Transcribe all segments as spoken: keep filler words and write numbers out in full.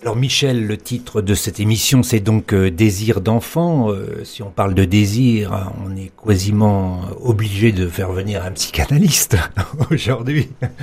Alors Michel, le titre de cette émission, c'est donc euh, Désir d'enfant. Euh, si on parle de désir, hein, on est quasiment obligé de faire venir un psychanalyste aujourd'hui.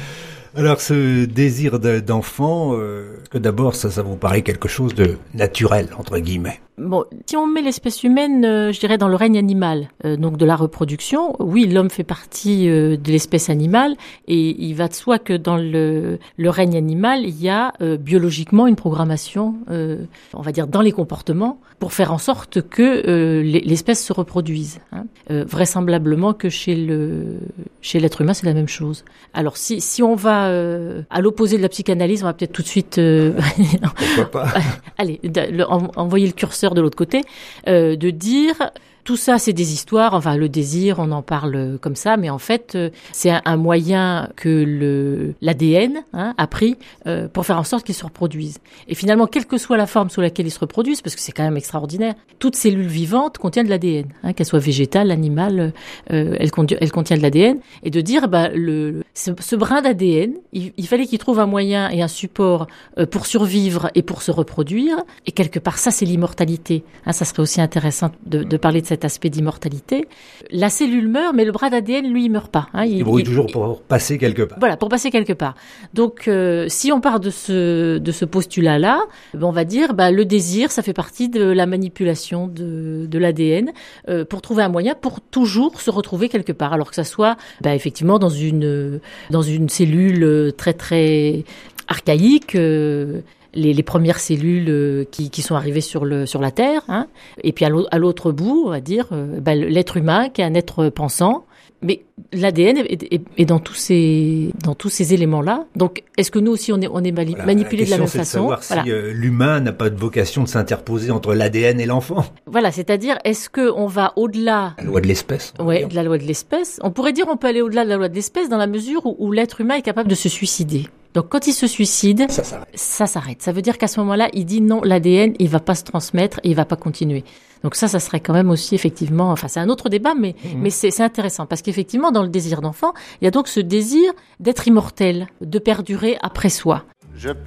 Alors ce désir de, d'enfant, euh, que d'abord ça, ça vous paraît quelque chose de naturel, entre guillemets. Bon, si on met l'espèce humaine, euh, je dirais, dans le règne animal, euh, donc de la reproduction, oui, l'homme fait partie euh, de l'espèce animale, et il va de soi que dans le, le règne animal, il y a euh, biologiquement une programmation, euh, on va dire, dans les comportements, pour faire en sorte que euh, l'espèce se reproduise. Hein. Euh, vraisemblablement que chez le chez l'être humain, c'est la même chose. Alors, si si on va euh, à l'opposé de la psychanalyse, on va peut-être tout de suite... Euh, Pourquoi pas Allez, le, en, envoyer le curseur de l'autre côté, euh, de dire tout ça c'est des histoires, enfin le désir on en parle comme ça, mais en fait euh, c'est un, un moyen que le l'A D N hein, a pris euh, pour faire en sorte qu'il se reproduise. Et finalement, quelle que soit la forme sous laquelle il se reproduise, parce que c'est quand même extraordinaire, toute cellule vivante contient de l'A D N, hein, qu'elle soit végétale, animale, euh, elle, condu- elle contient de l'A D N, et de dire bah le, le ce, ce brin d'A D N, il, il fallait qu'il trouve un moyen et un support euh, pour survivre et pour se reproduire, et quelque part ça c'est l'immortalité. Hein, ça serait aussi intéressant de, de parler de cet aspect d'immortalité. La cellule meurt, mais le bras d'A D N, lui, il meurt pas. Hein. Il, il brouille toujours pour passer quelque part. Voilà, pour passer quelque part. Donc, euh, si on part de ce de ce postulat-là, ben, on va dire, bah, le désir, ça fait partie de la manipulation de de l'A D N euh, pour trouver un moyen pour toujours se retrouver quelque part, alors que ça soit, bah, effectivement, dans une dans une cellule très très archaïque. Euh, Les, les premières cellules euh, qui, qui sont arrivées sur le sur la Terre, hein. Et puis à l'autre, à l'autre bout, on va dire, euh, bah, l'être humain qui est un être pensant. Mais l'A D N est, est, est dans tous ces dans tous ces éléments-là. Donc, est-ce que nous aussi on est on est mani- voilà, manipulé de la même façon? façon? Savoir voilà. Si euh, l'humain n'a pas de vocation de s'interposer entre l'A D N et l'enfant. Voilà, c'est-à-dire est-ce que on va au-delà la loi de l'espèce? Ouais, de la loi de l'espèce. On pourrait dire on peut aller au-delà de la loi de l'espèce dans la mesure où, où l'être humain est capable de se suicider. Donc, quand il se suicide, ça s'arrête. Ça s'arrête. Ça veut dire qu'à ce moment-là, il dit non, l'A D N, il va pas se transmettre et il va pas continuer. Donc ça, ça serait quand même aussi effectivement, enfin c'est un autre débat, mais mmh. mais c'est, c'est intéressant parce qu'effectivement, dans le désir d'enfant, il y a donc ce désir d'être immortel, de perdurer après soi. Je